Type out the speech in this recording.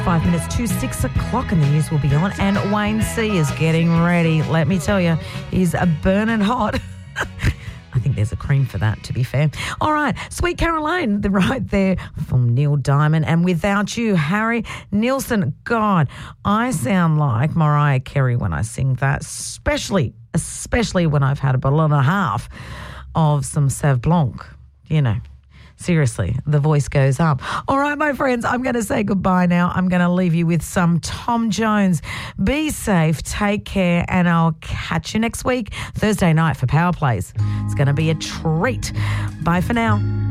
5 minutes to 6 o'clock and the news will be on. And Wayne C is getting ready. Let me tell you, he's burning hot. I think there's a cream for that, to be fair. All right, Sweet Caroline, right there from Neil Diamond. And Without You, Harry Nilsson. God, I sound like Mariah Carey when I sing that, especially when I've had a bottle and a half of some Sauv Blanc, you know. Seriously, the voice goes up. All right, my friends, I'm going to say goodbye now. I'm going to leave you with some Tom Jones. Be safe, take care, and I'll catch you next week, Thursday night for Power Plays. It's going to be a treat. Bye for now.